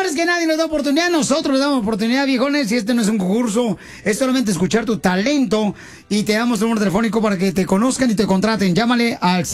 señores, que nadie nos da oportunidad. Nosotros les damos oportunidad, viejones. Y este no es un concurso, es solamente escuchar tu talento. Y te damos el número telefónico para que te conozcan y te contraten. Llámale al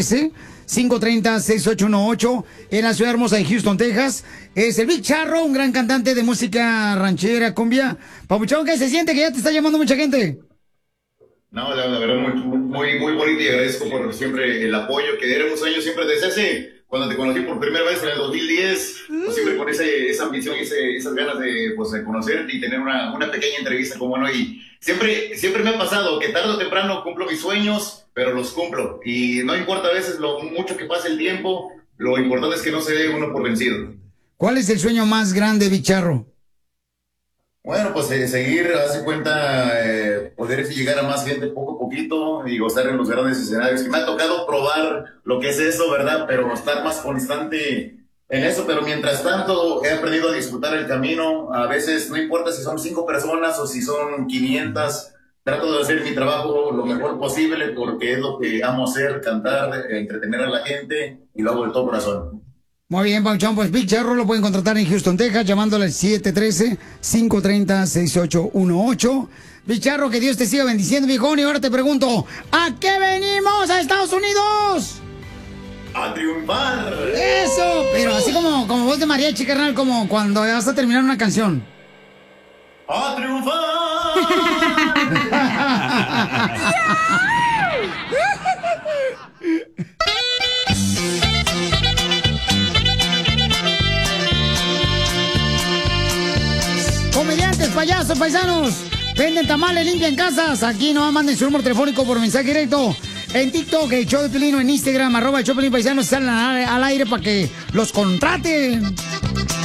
713-530-6818 en la ciudad hermosa de Houston, Texas. Es el Big Charro, un gran cantante de música ranchera, cumbia. Papuchón, ¿qué se siente que ya te está llamando mucha gente? No, la verdad, muy bonito y agradezco por siempre el apoyo que era un sueño siempre desde hace, cuando te conocí por primera vez en el 2010, pues siempre con esa ambición y esas ganas de conocerte y tener una pequeña entrevista como no. Y siempre me ha pasado que tarde o temprano cumplo mis sueños, pero los cumplo. Y no importa a veces lo mucho que pase el tiempo, lo importante es que no se dé uno por vencido. ¿Cuál es el sueño más grande, Big Charro? Bueno, pues seguir, hace cuenta, poder llegar a más gente poco a poquito y gozar en los grandes escenarios. Que me ha tocado probar lo que es eso, ¿verdad? Pero estar más constante en eso. Pero mientras tanto, he aprendido a disfrutar el camino. A veces, no importa si son 5 personas o si son 500, trato de hacer mi trabajo lo mejor posible porque es lo que amo hacer, cantar, entretener a la gente y lo hago de todo corazón. Muy bien, Pauchón, pues Big Charro lo pueden contratar en Houston, Texas, llamándole al 713-530-6818. Big Charro, que Dios te siga bendiciendo, viejón. Y ahora te pregunto, ¿a qué venimos a Estados Unidos? ¡A triunfar! Eso, pero así como voz de mariachi, carnal, como cuando vas a terminar una canción. ¡A triunfar! Comediantes, payasos, paisanos, venden tamales, limpian casas. Aquí nomás manden su número telefónico por mensaje directo. En TikTok, el show de Pelín, o en Instagram, @el show de Pelín Paisanos, salen al aire para que los contraten.